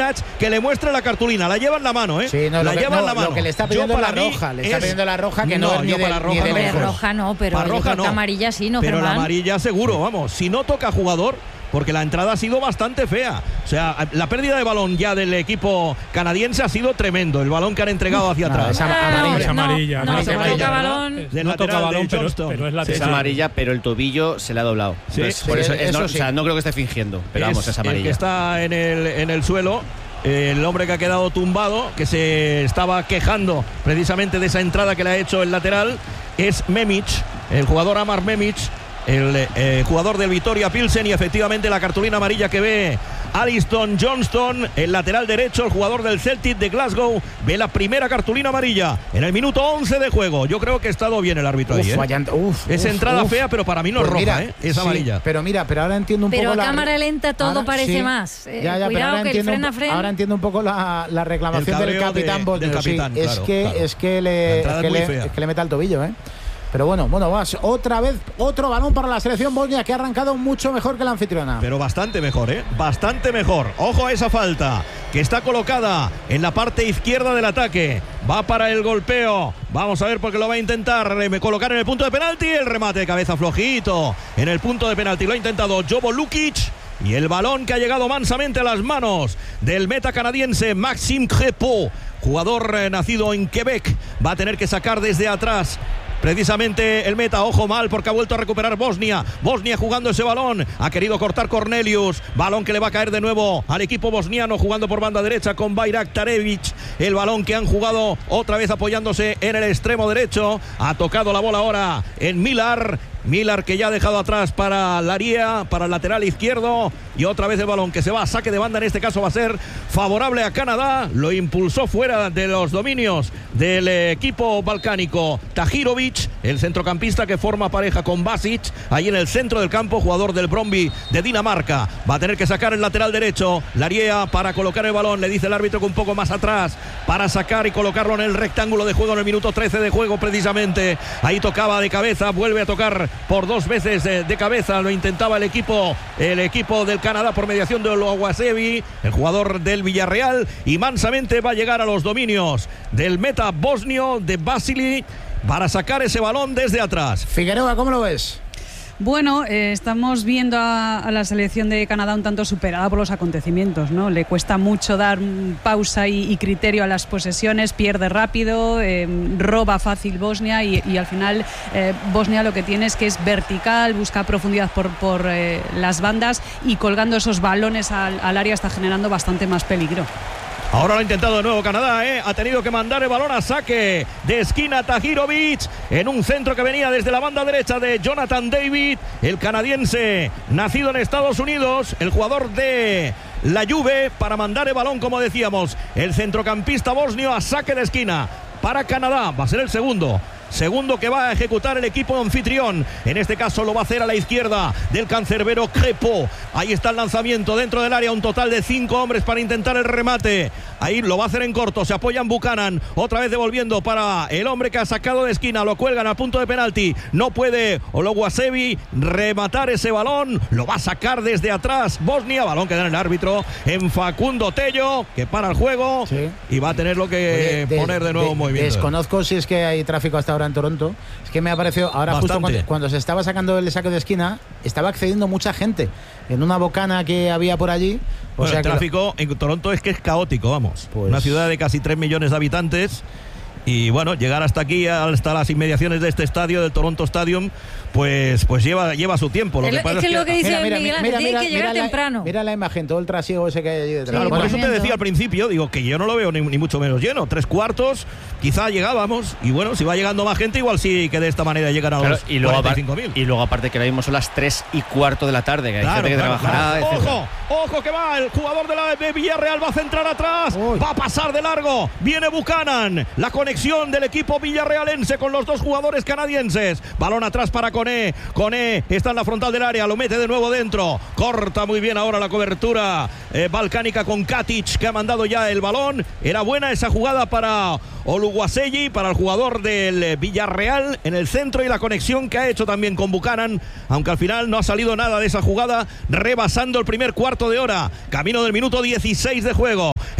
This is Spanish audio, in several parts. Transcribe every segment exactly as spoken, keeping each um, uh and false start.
Kolasinac que le muestre la cartulina. La lleva en la mano, ¿eh? Sí, no, la lo que, lleva no, en la mano. Lo que le está pidiendo es la roja. Le está es, pidiendo la roja que no, no es ni yo de, para roja, ni de no, lejos. roja no, pero para yo roja creo que no. amarilla sí, ¿no, Pero Germán? la amarilla seguro, vamos. Si no toca jugador, porque la entrada ha sido bastante fea. O sea, la pérdida de balón ya del equipo canadiense ha sido tremendo. El balón que han entregado hacia no, atrás. Es amarilla. Es amarilla. No, No, no, es no amarilla. toca balón. Del No toca lateral balón, de pero, Johnston. pero es Es lateral. amarilla, pero el tobillo se le ha doblado. Sí, Entonces, sí, por eso, eso es, no, sí. o sea, no creo que esté fingiendo, pero vamos, es el amarilla. que está en el, en el suelo, el hombre que ha quedado tumbado, que se estaba quejando precisamente de esa entrada que le ha hecho el lateral, es Memic, el jugador Amar Memic, el eh, jugador del Vitoria Pilsen, y efectivamente la cartulina amarilla que ve Aliston Johnston, el lateral derecho, el jugador del Celtic de Glasgow, ve la primera cartulina amarilla en el minuto once de juego. Yo creo que ha estado bien el árbitro Uf, ahí, ¿eh? vaya, uf, es uf, entrada uf. fea, pero para mí no es Pues roja, mira, ¿eh? Es sí, amarilla. Pero mira, pero ahora entiendo un Pero poco a la cámara lenta todo ahora, parece sí. más. Eh, Ya, ya, pero cuidado ahora que el entiendo, frena un po- frena. ahora entiendo un poco la, la reclamación El del cabreo capitán de- Bosnio. del capitán, sí, es claro, que claro. es que La le, entrada es que es muy le, fea. es que le meta el tobillo, ¿eh? Pero bueno, bueno, vas otra vez otro balón para la selección bosnia que ha arrancado mucho mejor que la anfitriona. Pero bastante mejor, ¿eh? Bastante mejor. Ojo a esa falta que está colocada en la parte izquierda del ataque. Va para el golpeo. Vamos a ver porque lo va a intentar eh, colocar en el punto de penalti. El remate de cabeza flojito en el punto de penalti. Lo ha intentado Jovo Lukic. Y el balón que ha llegado mansamente a las manos del meta canadiense Maxime Crépeau, jugador eh, nacido en Quebec, va a tener que sacar desde atrás. Precisamente el meta, ojo mal porque ha vuelto a recuperar Bosnia. Bosnia jugando ese balón. Ha querido cortar Cornelius. Balón que le va a caer de nuevo al equipo bosniano jugando por banda derecha con Bayraktarevic. El balón que han jugado otra vez apoyándose en el extremo derecho. Ha tocado la bola ahora en Milar. Milar que ya ha dejado atrás para Laria, para el lateral izquierdo, y otra vez el balón que se va a saque de banda. En este caso va a ser favorable a Canadá. Lo impulsó fuera de los dominios del equipo balcánico Tahirovic, el centrocampista que forma pareja con Basic ahí en el centro del campo, jugador del Brøndby de Dinamarca. Va a tener que sacar el lateral derecho Laria para colocar el balón. Le dice el árbitro que un poco más atrás para sacar y colocarlo en el rectángulo de juego en el minuto trece de juego precisamente. Ahí tocaba de cabeza, vuelve a tocar por dos veces de, de cabeza. Lo intentaba el equipo el equipo del Canadá por mediación de Oluwasevi, el jugador del Villarreal, y mansamente va a llegar a los dominios del meta bosnio de Vasily para sacar ese balón desde atrás. Figueroa, ¿cómo lo ves? Bueno, eh, estamos viendo a, a la selección de Canadá un tanto superada por los acontecimientos, ¿no? Le cuesta mucho dar mm, pausa y, y criterio a las posesiones, pierde rápido, eh, roba fácil Bosnia y, y al final eh, Bosnia lo que tiene es que es vertical, busca profundidad por, por eh, las bandas y colgando esos balones al, al área está generando bastante más peligro. Ahora lo ha intentado de nuevo Canadá, ¿eh? Ha tenido que mandar el balón a saque de esquina Tahirovic en un centro que venía desde la banda derecha de Jonathan David, el canadiense nacido en Estados Unidos, el jugador de la Juve, para mandar el balón, como decíamos, el centrocampista bosnio a saque de esquina para Canadá. Va a ser el segundo. Segundo que va a ejecutar el equipo anfitrión. En este caso lo va a hacer a la izquierda del cancerbero Crépeau. Ahí está el lanzamiento dentro del área. Un total de cinco hombres para intentar el remate. Ahí lo va a hacer en corto. Se apoyan Buchanan. Otra vez devolviendo para el hombre que ha sacado de esquina. Lo cuelgan al punto de penalti. No puede Oluwasevi rematar ese balón. Lo va a sacar desde atrás Bosnia. Balón que da el árbitro en Facundo Tello, que para el juego, sí, y va a tenerlo que Oye, des, poner de nuevo en movimiento. Desconozco si es que hay tráfico hasta ahora en Toronto. Es que me ha parecido ahora Bastante. justo cuando, cuando se estaba sacando el saque de esquina, estaba accediendo mucha gente en una bocana que había por allí. O bueno, sea el que tráfico lo... en Toronto es que es caótico, vamos. Pues... Una ciudad de casi tres millones de habitantes. Y bueno, llegar hasta aquí, hasta las inmediaciones de este estadio, del Toronto Stadium, pues pues lleva lleva su tiempo. Lo es, que pasa es que es que lo que dice mira, mira, Miguel Ángel, mira, tiene mira, que llegar mira temprano. La, mira la imagen, todo el trasiego ese que hay allí detrás. Sí, claro, por eso te tremendo. decía al principio, digo que yo no lo veo ni, ni mucho menos lleno. Tres cuartos, quizá llegábamos. Y bueno, si va llegando más gente, igual sí que de esta manera llegan a claro, los y luego cuarenta y cinco mil. Y luego aparte que ahora mismo son las tres y cuarto de la tarde, que hay claro, gente que claro, trabajará, claro. etcétera. Ojo, ojo que va el jugador de, la, de Villarreal, va a centrar atrás, Uy. va a pasar de largo, viene Buchanan, la conexión del equipo villarrealense con los dos jugadores canadienses. Balón atrás para Koné, Koné está en la frontal del área, lo mete de nuevo dentro, corta muy bien ahora la cobertura eh, balcánica con Katic, que ha mandado ya el balón. Era buena esa jugada para Oluwasevi, para el jugador del Villarreal en el centro, y la conexión que ha hecho también con Buchanan, aunque al final no ha salido nada de esa jugada, rebasando el primer cuarto de hora, camino del minuto dieciséis de juego.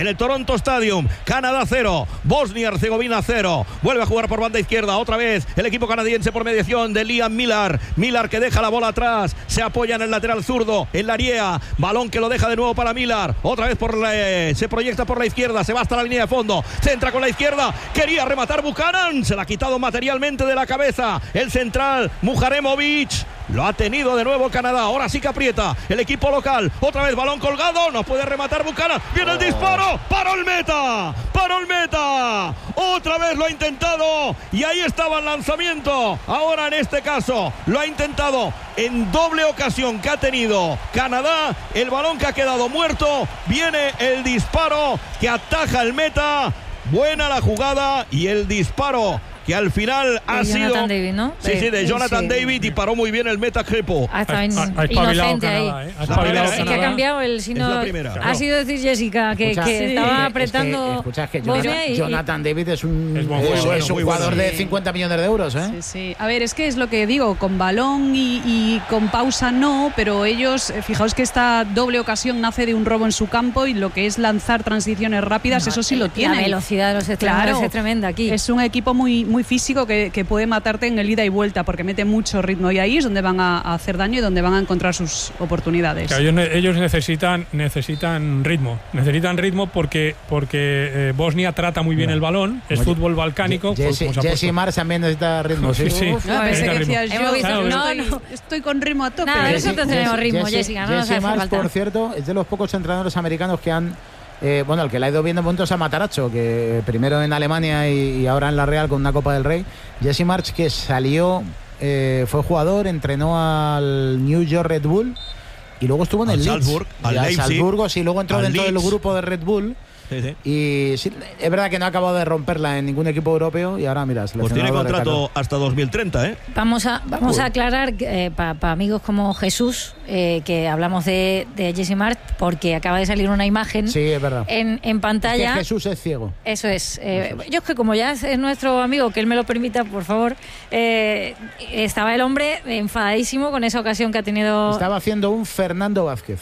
en el Toronto Stadium. Canadá cero, Bosnia-Herzegovina cero. Vuelve a jugar por banda izquierda otra vez el equipo canadiense por mediación de Liam Millar. Millar que deja la bola atrás, se apoya en el lateral zurdo, en la área, balón que lo deja de nuevo para Millar. Otra vez por la, eh, se proyecta por la izquierda, se va hasta la línea de fondo, centra con la izquierda, quería rematar Buchanan, se la ha quitado materialmente de la cabeza el central Mujaremovic. Lo ha tenido de nuevo Canadá. Ahora sí que aprieta el equipo local. Otra vez balón colgado. No puede rematar Buchanan. Viene el disparo. Paró el meta. Paró el meta. Otra vez lo ha intentado. Y ahí estaba el lanzamiento. Ahora en este caso lo ha intentado en doble ocasión que ha tenido Canadá. El balón que ha quedado muerto. Viene el disparo que ataja el meta. Buena la jugada y el disparo que al final ha de sido Jonathan David, ¿no? sí, sí, de Jonathan sí. David, y paró muy bien el meta Crepo. Ha estado inocente ahí. Canadá, ¿eh? Es que ha cambiado el sino ha claro. sido decir Jessica que, escucha, que sí. estaba apretando. Es que, escucha, es que Bosnia y, Jonathan David es un, es, es, bueno, es un jugador bueno. de cincuenta millones de euros, ¿eh? Sí, sí. A ver, es que es lo que digo, con balón y, y con pausa no, pero ellos, fijaos que esta doble ocasión nace de un robo en su campo y lo que es lanzar transiciones rápidas, no, eso sí lo tiene. La velocidad de los extremos claro, es tremenda aquí. Es un equipo muy, muy físico que que puede matarte en el ida y vuelta porque mete mucho ritmo y ahí es donde van a, a hacer daño y donde van a encontrar sus oportunidades. Claro, ellos, ellos necesitan necesitan ritmo, necesitan ritmo porque porque eh, Bosnia trata muy bien el balón, es Oye, fútbol balcánico. Jesse, Jesse Mars también necesita ritmo, sí. sí, Uf, no, necesita que ritmo. decías, yo claro, no, estoy, no, estoy con ritmo a tope. Nada, nosotros tenemos ritmo, Jesse, Jessica, no nos hace Mars, falta. por cierto, es de los pocos entrenadores americanos que han Eh, bueno, el que le ha ido viendo puntos a Matarazzo, que primero en Alemania y, y ahora en la Real con una Copa del Rey. Jesse March, que salió, eh, fue jugador, entrenó al New York Red Bull y luego estuvo en el Leeds. Salzburg, al al Leipzig, Salzburgo, sí, luego entró dentro Leeds. del grupo de Red Bull. Sí, sí. Y sí, es verdad que no ha acabado de romperla en ningún equipo europeo y ahora mira, pues tiene contrato hasta dos mil treinta, ¿eh? Vamos a vamos a aclarar eh, para pa amigos como Jesús eh, que hablamos de, de Jesse March porque acaba de salir una imagen sí, es verdad. En, en pantalla. Es que Jesús es ciego. Eso es. Eh, yo es que como ya es nuestro amigo, que él me lo permita, por favor, eh, estaba el hombre enfadadísimo con esa ocasión que ha tenido. Estaba haciendo un Fernando Vázquez.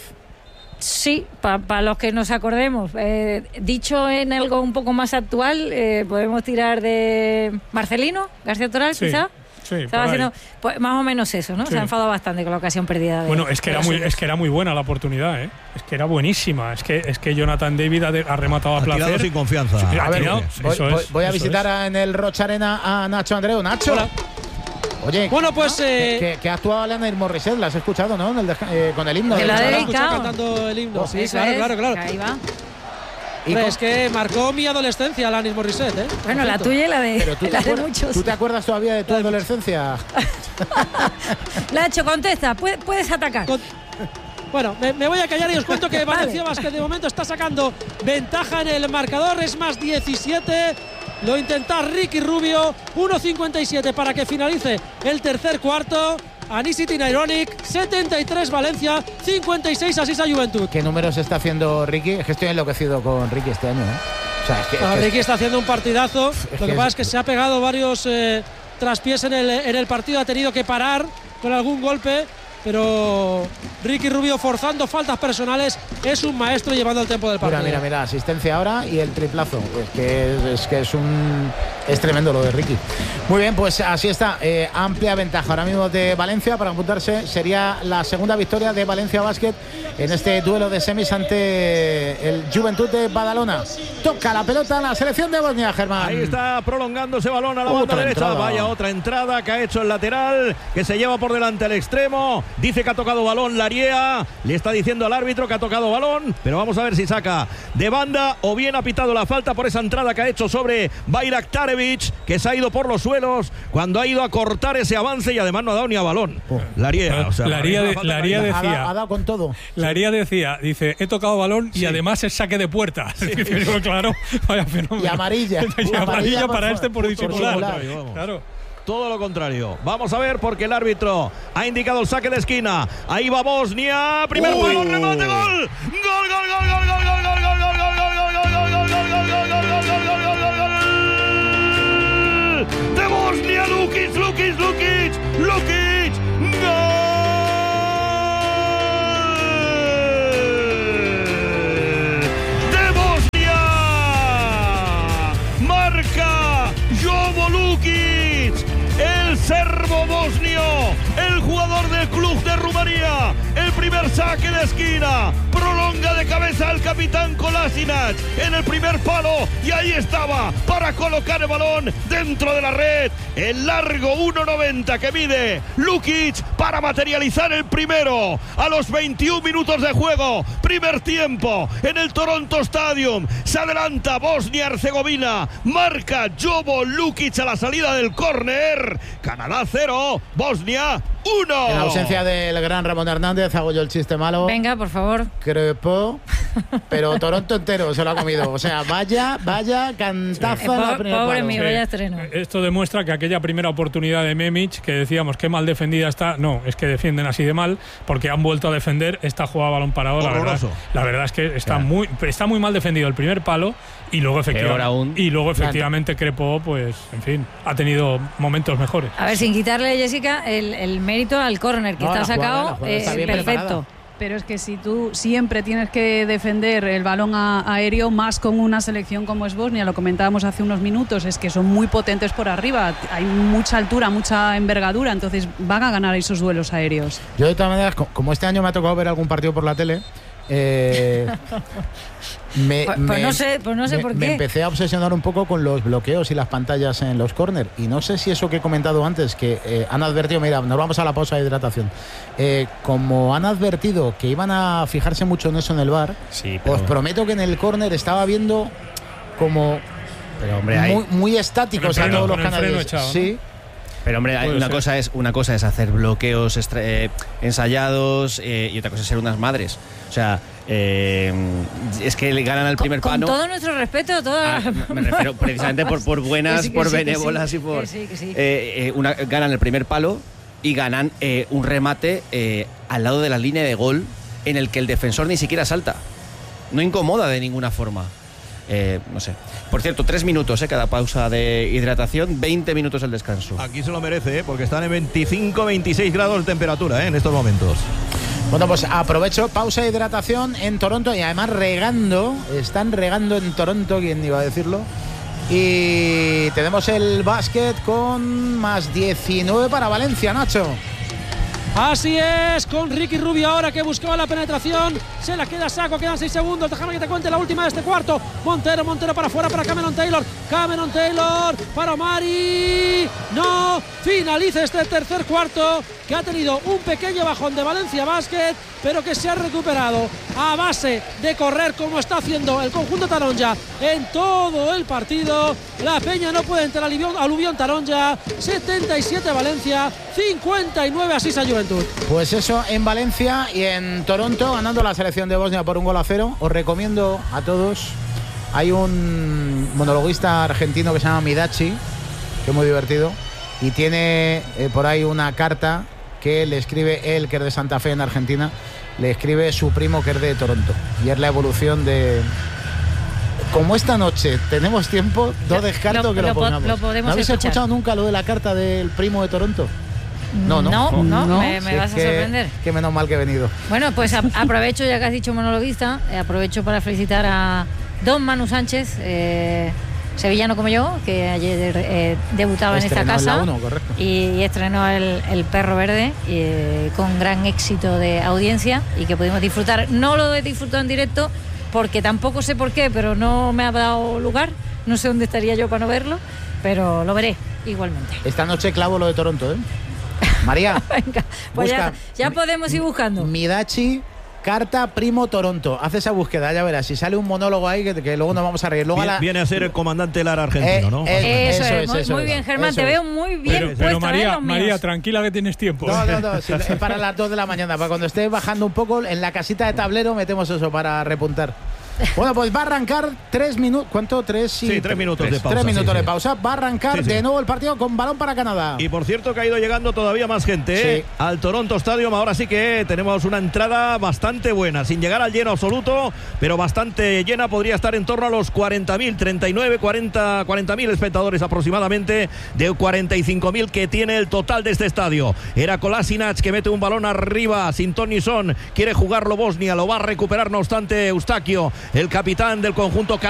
Sí, para pa los que nos acordemos. Eh, dicho en algo un poco más actual, eh, podemos tirar de Marcelino García Toral, sí, quizá. Sí, Estaba haciendo pues, más o menos eso, ¿no? Sí. Se ha enfadado bastante con la ocasión perdida. De, bueno, es que, era muy, es que era muy buena la oportunidad, ¿eh? Es que era buenísima. Es que, es que Jonathan David ha, de, ha rematado a placer. Ha tirado sin confianza. Sí, a ver, tirado, voy, eso voy, es, voy a eso visitar es. a, en el Rocha Arena a Nacho Andreu. Nacho. Hola. Oye, bueno, pues que, eh, que, que ha actuado Alain Morissette, la has escuchado, ¿no? En el de, eh, con el himno. Que de la la ha he dedicado. escuchado cantando el himno. Oh, sí, eso claro, es, claro, claro. Ahí va. Y Hombre, con... es que marcó mi adolescencia Alanis Morissette, ¿eh? Bueno, la tuya y la de, Pero tú te, la de acuerdas, muchos. ¿tú te acuerdas todavía de tu adolescencia? Nacho, contesta, puedes, puedes atacar. Con... Bueno, me, me voy a callar y os cuento que Valencia Vale. Basket de momento está sacando ventaja en el marcador, es más diecisiete. Lo intenta Ricky Rubio, uno cincuenta y siete para que finalice el tercer cuarto. Anicity Ironic, setenta y tres Valencia, cincuenta y seis Asisa Juventud. ¿Qué números está haciendo Ricky? Es que estoy enloquecido con Ricky este año, ¿eh? O sea, es que, Bueno, es que Ricky está haciendo un partidazo. Es Lo que que pasa es... es que se ha pegado varios eh, traspiés en el, en el partido, ha tenido que parar con algún golpe. Pero Ricky Rubio forzando faltas personales, es un maestro llevando el tiempo del partido. Mira, mira, mira, asistencia ahora y el triplazo. Es que es, es que es un es tremendo lo de Ricky. Muy bien, pues así está. Eh, amplia ventaja ahora mismo de Valencia para apuntarse. Sería la segunda victoria de Valencia Basket en este duelo de semis ante el Juventud de Badalona. Toca la pelota la selección de Bosnia, Germán. Ahí está prolongando ese balón a la Otra banda derecha. entrada. Vaya otra entrada que ha hecho el lateral, que se lleva por delante el extremo. Dice que ha tocado balón Laría. Le está diciendo al árbitro que ha tocado balón, pero vamos a ver si saca de banda o bien ha pitado la falta por esa entrada que ha hecho sobre Bayraktarevic, que se ha ido por los suelos cuando ha ido a cortar ese avance y además no ha dado ni a balón. Oh. Laría, o sea, Laría, de, Laría decía, ha, dado, ha dado con todo. Laría decía, dice, he tocado balón sí. y además es saque de puerta. Sí. Pero claro, vaya fenómeno. Y amarilla. y amarilla, amarilla para por, este por, por disimular. disimular. Claro. Todo lo contrario. Vamos a ver porque el árbitro ha indicado el saque de esquina. Ahí va Bosnia. Primer palo, remate, gol. Gol, gol, gol, gol, gol, gol, gol, gol, gol, gol, gol, gol, gol, gol, gol, gol, gol, gol, de Bosnia, Lukic, Lukic, Lukic, Lukic. Gol. De Bosnia. serbo-bosnio, el jugador del club de Rumanía, el primer saque de esquina, prolonga de cabeza al capitán Kolasinac en el primer palo y ahí estaba para colocar el balón dentro de la red, el largo uno noventa que mide Lukic para materializar el primero a los veintiún minutos de juego, primer tiempo en el Toronto Stadium, se adelanta Bosnia-Herzegovina, marca Jovo Lukic a la salida del córner, Canadá cero, Bosnia uno. En ausencia del gran Ramón Hernández hago yo el chiste malo. Venga, por favor. Crepó, pero Toronto entero se lo ha comido. O sea, vaya, vaya cantaza. Sí. En la Eh, primera pobre palo. mío, vaya estreno. Esto demuestra que aquella primera oportunidad de Memic, que decíamos qué mal defendida está, no, es que defienden así de mal, porque han vuelto a defender esta jugada balón parado. La verdad, la verdad es que está, claro. muy, está muy mal defendido el primer palo y luego efectivamente, aún. y luego efectivamente Crepó, pues, en fin, ha tenido momentos mejores. A ver, sin quitarle, Jessica, el, el mérito al córner que No, está la jugada, sacado, la jugada está eh, bien perfecto. preparada. Pero es que si tú siempre tienes que defender el balón a, aéreo, más con una selección como es Bosnia, lo comentábamos hace unos minutos, es que son muy potentes por arriba, hay mucha altura, mucha envergadura, entonces van a ganar esos duelos aéreos. Yo de todas maneras, como este año me ha tocado ver algún partido por la tele, eh, me, Pues, me- pues no sé, pues no sé me- por me qué. empecé a obsesionar un poco con los bloqueos y las pantallas en los córner. Y no sé si eso que he comentado antes, que eh, han advertido, mira, nos vamos a la pausa de hidratación. Eh, como han advertido que iban a fijarse mucho en eso en el V A R, Sí, pero, os prometo que en el córner estaba viendo como pero hombre, hay, muy, muy estáticos Con el a freno- todos los con el freno canales. echado, ¿no? Sí. pero hombre, hay Puede una ser. cosa es una cosa es hacer bloqueos extra- eh, ensayados eh, y otra cosa es ser unas madres. O sea, eh, es que le ganan al Con, primer con palo. todo nuestro respeto, toda... Ah, me refiero precisamente por, por buenas, Que sí, que por sí, que benévolas sí, y por. que sí, que sí. eh, eh, una, ganan el primer palo y ganan eh, un remate eh, al lado de la línea de gol en el que el defensor ni siquiera salta. No incomoda de ninguna forma. Eh, no sé. Por cierto, tres minutos, eh, cada pausa de hidratación, veinte minutos el descanso. Aquí se lo merece, ¿eh? Porque están en veinticinco veintiséis grados de temperatura, ¿eh? En estos momentos. Bueno, pues aprovecho, pausa de hidratación en Toronto y además regando, están regando en Toronto, ¿quién iba a decirlo? Y tenemos el básquet con más diecinueve para Valencia, Nacho. Así es, con Ricky Rubio ahora que buscaba la penetración, se la queda Saco, quedan seis segundos, déjame que te cuente la última de este cuarto. Montero, Montero para afuera para Cameron Taylor, Cameron Taylor para Mari, no, finaliza este tercer cuarto que ha tenido un pequeño bajón de Valencia Basket, pero que se ha recuperado a base de correr como está haciendo el conjunto Taronja en todo el partido. La Peña no puede entrar al aluvión, aluvión Taronja, setenta y siete Valencia, cincuenta y nueve Asisa Juventud. Pues eso en Valencia y en Toronto, ganando la selección de Bosnia por un gol a cero. Os recomiendo a todos, hay un monologuista argentino que se llama Midachi, que es muy divertido, y tiene eh, por ahí una carta que le escribe él, que es de Santa Fe en Argentina, le escribe su primo, que es de Toronto, y es la evolución de... Como esta noche tenemos tiempo, no Lo- descarto lo- que lo, lo po- pongamos. lo podemos ¿No habéis escuchar. escuchado nunca lo de la carta del primo de Toronto? No, no. No, no, No. me, me Sí, vas a que- sorprender. Que menos mal que he venido. Bueno, pues a- aprovecho, ya que has dicho monologuista, eh, aprovecho para felicitar a don Manu Sánchez, eh, sevillano como yo, que ayer eh, debutaba en esta Estrenó en la casa uno, correcto. y, y estrenó el, el Perro Verde eh, con gran éxito de audiencia y que pudimos disfrutar. No lo he disfrutado en directo porque tampoco sé por qué, pero no me ha dado lugar. No sé dónde estaría yo para no verlo, pero lo veré igualmente. Esta noche clavo lo de Toronto, ¿eh? María, Venga, pues ya, busca ya podemos ir buscando. Midachi, carta primo Toronto. Haz esa búsqueda, ya verás. Si sale un monólogo ahí, que, que luego nos vamos a reír. Luego a Viene, la- viene a ser el comandante Lara argentino, Eh, ¿no? eh, Eso, Eso es, es, muy, eso muy es. bien, Germán, Eso te es. veo muy bien Pero, puesto, pero ¿eh, María, los míos? María, tranquila que tienes tiempo. No, no, no. si- es para las dos de la mañana. Para cuando esté bajando un poco, en la casita de tablero metemos eso para repuntar. Bueno, pues va a arrancar tres minutos. ¿Cuánto? Tres y Sí, tres minutos de pausa, Tres minutos sí, de sí. pausa. Va a arrancar Sí, sí. de nuevo el partido con balón para Canadá. Y por cierto que ha ido llegando todavía más gente, ¿eh? Sí. Al Toronto Stadium. Ahora sí que tenemos una entrada bastante buena, sin llegar al lleno absoluto, pero bastante llena. Podría estar en torno a los cuarenta mil, treinta y nueve, cuarenta mil espectadores aproximadamente, de cuarenta y cinco mil que tiene el total de este estadio. Era Kolasinac que mete un balón arriba sin Tony Son, quiere jugarlo Bosnia, lo va a recuperar no obstante Eustaquio, el capitán del conjunto